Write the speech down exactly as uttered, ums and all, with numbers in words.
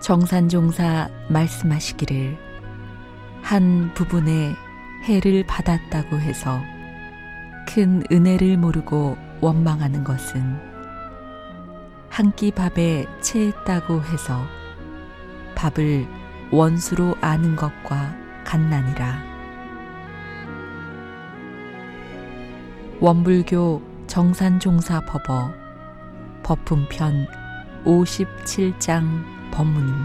정산종사 말씀하시기를 한 부분의 해를 받았다고 해서 큰 은혜를 모르고 원망하는 것은 한 끼 밥에 체했다고 해서 밥을 원수로 아는 것과 같나니라. 원불교 정산종사 법어 법품편 오십칠 장 법문입니다.